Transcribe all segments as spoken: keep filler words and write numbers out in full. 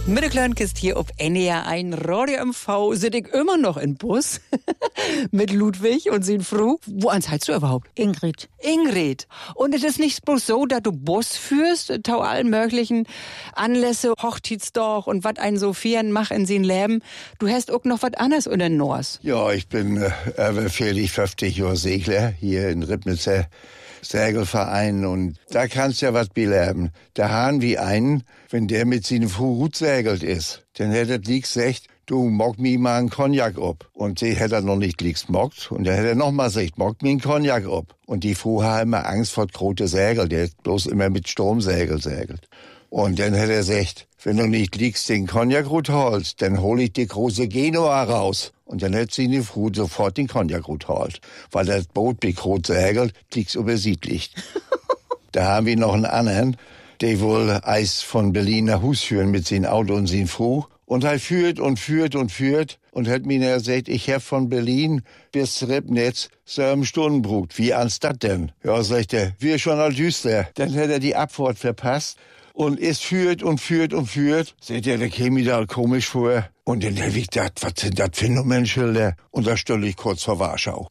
Mittelkleinkist hier auf N D R eins Radio M V sind ich immer noch in Bus mit Ludwig und sin Frau. Wo ans heißt du überhaupt? Ingrid. Ingrid. Und es ist nicht bloß so, dass du Bus führst, tau allen möglichen Anlässe, Hochzeitsdorf und was ein so vieren mach in sin Leben. Du hast auch noch was anderes in den Nors. Ja, ich bin äh, vierzig, fünfzig Jahre Segler hier in Ribnitzer Segelverein und da kannst ja was belernen. Da haben wir einen, wenn der mit seinem Frau gut segelt ist, dann hätte er lieg gesagt, du mock mi mal einen Cognac ab. Und sie hätte er noch nicht lieg mockt und dann hätte er noch mal gesagt, mock mi einen Cognac ab. Und die Frau hat immer Angst vor große Segel, der bloß immer mit Stromsegel segelt. Und dann hätte er gesagt, wenn du nicht liegst den Cognac holst, dann hol ich die große Genua raus. Und dann hätte sie die Frau sofort den Cognac holt. Weil das Boot mit groß segelt, liegt's über Südlicht. Da haben wir noch einen anderen, der wohl Eis von Berlin nach Hus führen mit seinem Auto und seinem Frau. Und er führt und führt und führt und hat mir gesagt, ich hab von Berlin bis Ribnitz sieben Stunden braucht. Wie ans das denn? Ja, sagt er, wir schon all düster. Dann hat er die Abfahrt verpasst. Und es führt und führt und führt. Seht ihr, der käme mir da komisch vor. Und dann hab ich gedacht, was sind das für Nummernschilder? Und da stelle ich kurz vor Warschau.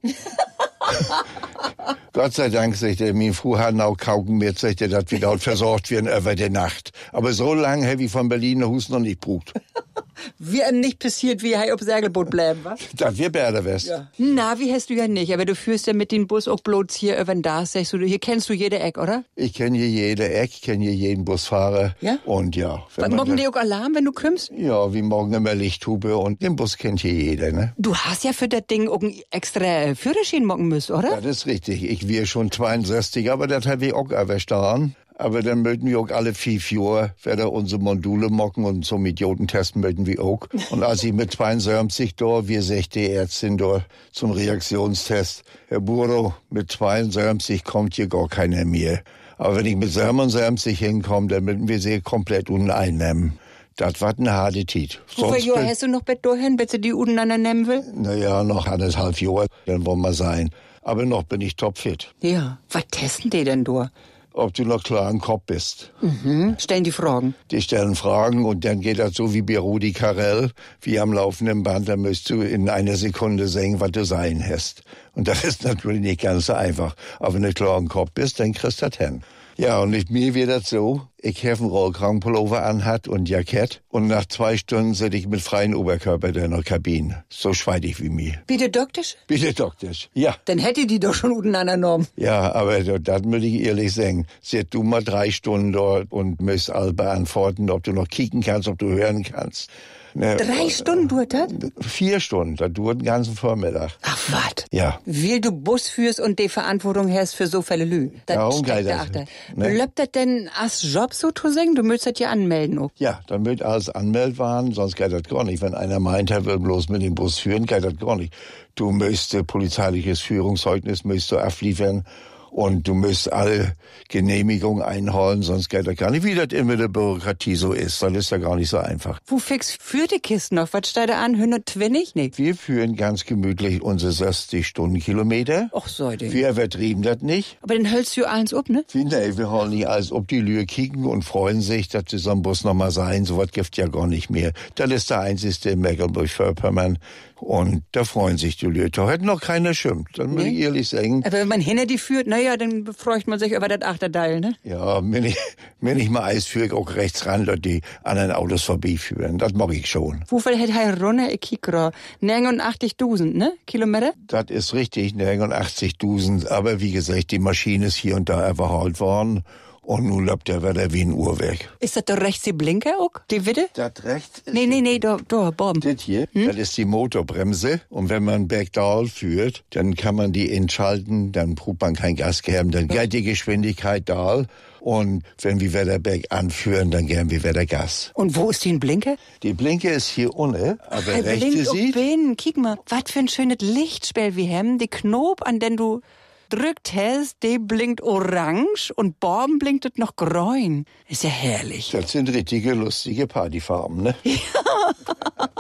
Gott sei Dank, sagt er, mein Frau hat auch kauken mit, sagt er, dass wir dort versorgt werden über die Nacht. Aber so lange habe ich von Berlin nach Hus noch nicht gebraucht. Wie einem nicht passiert, wie er auf Segelboot bleiben, was? Das wir beide west. Ja. Na, wie hast du ja nicht, aber du führst ja mit dem Bus auch bloß hier über den Dach, sagst du, hier kennst du jede Eck, oder? Ich kenne hier jede Eck, kenne hier jeden Busfahrer. Ja? Und ja. Morgen die auch Alarm, wenn du kommst? Ja, wie morgen immer Lichthube und den Bus kennt hier jeder, ne? Du hast ja für das Ding auch einen extra Führerschein morgen müssen, oder? Das ist richtig. Ich wir schon zweiundsechzig, aber das habe ich auch erverstanden. Aber dann möchten wir auch alle fünf Jahre wieder unsere Module mocken und zum Idiotentest möchten wir auch. Und als ich mit zweiundsiebzig da, wir sechzehn Ärztin da zum Reaktionstest, Herr Buro, mit zweiundsiebzig kommt hier gar keiner mehr. Aber wenn ich mit siebenundsiebzig hinkomme, dann müssen wir sie komplett unten einnehmen. Das war eine harte Zeit. Wie viele Jahre hast du noch bis dahin, bis du die untereinander nehmen will? Naja, noch anderthalb Jahre, dann wollen wir sein. Aber noch bin ich topfit. Ja, was testen die denn da? Ob du noch klar im Kopf bist. Mhm. Stellen die Fragen? Die stellen Fragen und dann geht das so wie bei Rudi Carrell, wie am laufenden Band, da musst du in einer Sekunde sagen, was du sein hast. Und das ist natürlich nicht ganz so einfach. Aber wenn du klar im Kopf bist, dann kriegst du das hin. Ja, und mit mir wird das so, ich habe einen Rollkragenpullover anhat und Jackett und nach zwei Stunden sitze ich mit freiem Oberkörper in der Kabine. So schweitig wie mir. Bitte doktisch? Bitte doktisch, ja. Dann hätte die doch schon untereinander genommen. Ja, aber das muss ich ehrlich sagen. Sitzt du mal drei Stunden dort und musst all beantworten, ob du noch kicken kannst, ob du hören kannst. Ne, Drei Stunden dauert das? Vier Stunden, das dauert den ganzen Vormittag. Ach, was? Ja. Weil du Bus führst und die Verantwortung hast für so Fälle Lü. Das steckt dahinter. Bleibt das denn als Job so zu sagen? Du müsstest das ja anmelden auch. Ja, dann wird alles anmeldet waren, sonst geht das gar nicht. Wenn einer meint, er will bloß mit dem Bus führen, geht das gar nicht. Du müsstest polizeiliches Führungszeugnis müsst du abliefern. Und du musst alle Genehmigungen einholen, sonst geht das gar nicht. Wie das immer in der Bürokratie so ist, dann ist das gar nicht so einfach. Wo fix für die Kiste noch? Was steht da an? hundertzwanzig? Nee. Wir führen ganz gemütlich unsere sechzig Stundenkilometer. Ach so, denn. Wir übertrieben das nicht. Aber dann hältst du alles ab, ne? Wie, nee, wir holen nicht alles ob die Lühe kicken und freuen sich, dass sie so ein Bus noch mal sein. So was gibt ja gar nicht mehr. Das ist der einzige in Mecklenburg-Vorpommern. Und da freuen sich die Leute. Hätten noch keiner schimpft, dann muss Nee. ich ehrlich sagen. Aber wenn man hinter die führt, naja, dann freut man sich über das Achterteil, ne? Ja, wenn ich, wenn ich mal Eis führe, auch rechts ran, dass die anderen Autos vorbeiführen. Das mag ich schon. Wie viel hat er runter? Ich kick grad. neunundachtzigtausend, ne? Kilometer? Das ist richtig, neunundachtzigtausend. Aber wie gesagt, die Maschine ist hier und da überholt worden. Und nun läuft der wieder wie ein Uhrwerk. Ist das da rechts die Blinker auch? Die Witte? Das rechts ist Nee, nee, nee, da, da, Bob. das hier, Hm? das ist die Motorbremse. Und wenn man bergdahl führt, dann kann man die entschalten, dann braucht man kein Gas geben, dann geht die Geschwindigkeit dahl. Und wenn wir wieder bergan führen, dann geben wir wieder Gas. Und wo ist die ein Blinker? Die Blinke ist hier unten, aber Er rechte blinkt auch sieht. bin. Kick mal, was für ein schönes Lichtspiel wir haben. Die Knopf, an den du drückt hast, die blinkt orange und Borben blinkt es noch grün. Ist ja herrlich. Das sind richtige, lustige Partyfarben, ne?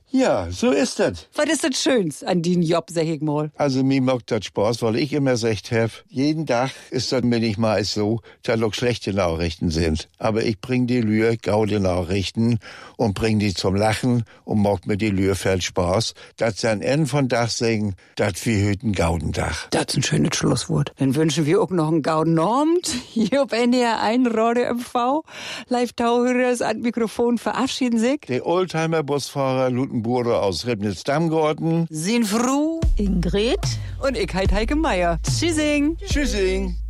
Ja, so ist das. Was ist das Schönste an den Job, sag ich mal? Also mir macht das Spaß, weil ich immer gesagt habe, jeden Tag ist das mir nicht mal so, dass auch schlechte Nachrichten sind. Aber ich bring die Lühe gaude Nachrichten und bring die zum Lachen und macht mir die Lühe viel Spaß. Das sie am Ende von Tag sagen, das wir hüten gauden Tag. Das ist ein schönes Schlusswort. Dann wünschen wir auch noch einen gauden Abend. Hier auf N D R eins Radio M V. Live-Tauhörers an Mikrofon verabschieden sich. Der Oldtimer-Busfahrer Lutenburger aus Ribnitz-Dammgarten. Sin Fru. Ingrid. Und ich halt Heike Meier. Tschüssing. Tschüssing.